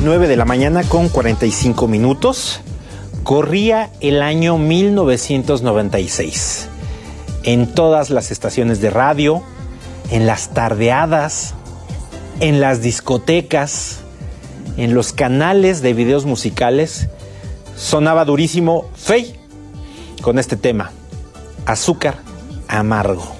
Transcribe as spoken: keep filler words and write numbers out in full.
nueve de la mañana con cuarenta y cinco minutos. Corría el año mil novecientos noventa y seis. En todas las estaciones de radio, en las tardeadas, en las discotecas, en los canales de videos musicales, sonaba durísimo Fey con este tema, Azúcar Amargo.